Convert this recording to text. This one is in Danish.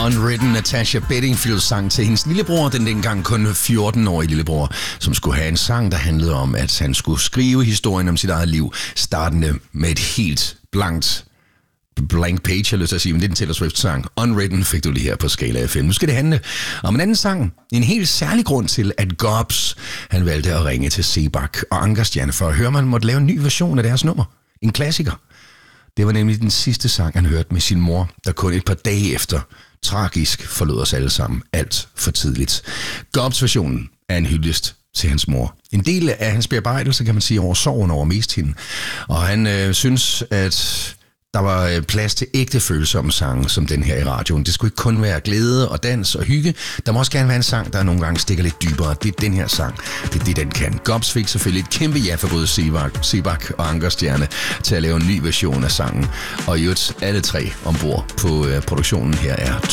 Unwritten, Natasha Bedingfield sang til hendes lillebror, den dengang kun 14-årige lillebror, som skulle have en sang, der handlede om, at han skulle skrive historien om sit eget liv, startende med et helt blank page, jeg har lyst til at sige, men det er en Taylor Swift-sang. Unwritten fik du lige her på Skala FM. Nu skal det handle om en anden sang. En helt særlig grund til, at Gobs, han valgte at ringe til Sebak og Ankerstjerne for at høre, man måtte lave en ny version af deres nummer. En klassiker. Det var nemlig den sidste sang, han hørte med sin mor, der kun et par dage efter tragisk forlod os alle sammen alt for tidligt. Gobs-versionen er en hyldest til hans mor. En del af hans bearbejdelse, kan man sige, over sorgen over mest hende. Og han synes, at der var plads til ægte følsomme sange, som den her i radioen. Det skulle ikke kun være glæde og dans og hygge. Der må også gerne være en sang, der nogle gange stikker lidt dybere. Det er den her sang. Det er det, den kan. Gobs fik selvfølgelig et kæmpe ja for både Sebak og Ankerstjerne til at lave en ny version af sangen. Og i øvrigt alle tre ombord på produktionen her er